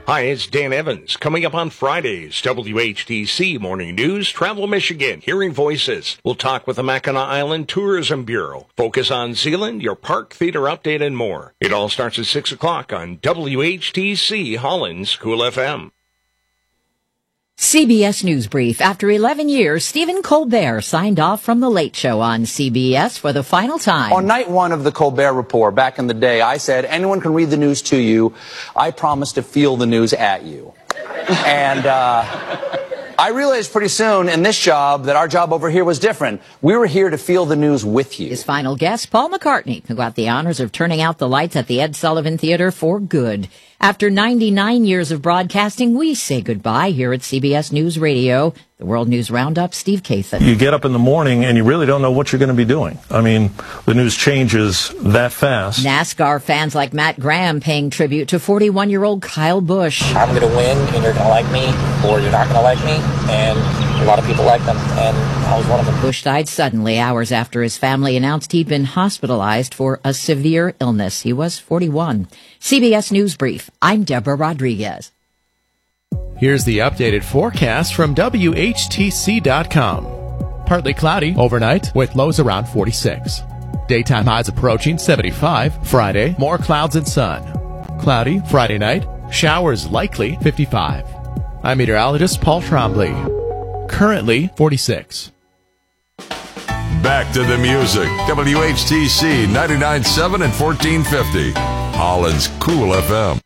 Hi, it's Dan Evans. Coming up on Fridays, WHTC Morning News, Travel Michigan, Hearing Voices. We'll talk with the Mackinac Island Tourism Bureau. Focus on Zealand, your park theater update, and more. It all starts at 6 o'clock on WHTC Holland's Cool FM. CBS News Brief. After 11 years, Stephen Colbert signed off from The Late Show on CBS for the final time. On night one of the Colbert Report, back in the day, I said, anyone can read the news to you. I promise to feel the news at you. And I realized pretty soon in this job that our job over here was different. We were here to feel the news with you. His final guest, Paul McCartney, who got the honors of turning out the lights at the Ed Sullivan Theater for good. After 99 years of broadcasting, we say goodbye here at CBS News Radio. The World News Roundup, Steve Kathan. You get up in the morning and you really don't know what you're going to be doing. I mean, the news changes that fast. NASCAR fans like Matt Graham paying tribute to 41-year-old Kyle Busch. I'm going to win, and you're going to like me, or you're not going to like me, and a lot of people like them, and I was one of them. Busch died suddenly hours after his family announced he'd been hospitalized for a severe illness. He was 41. CBS News Brief. I'm Deborah Rodriguez. Here's the updated forecast from WHTC.com. Partly cloudy overnight with lows around 46. Daytime highs approaching 75. Friday, more clouds and sun. Cloudy Friday night. Showers likely 55. I'm meteorologist Paul Trombley. Currently 46. Back to the music. WHTC 99.7 and 1450. Holland's Cool FM.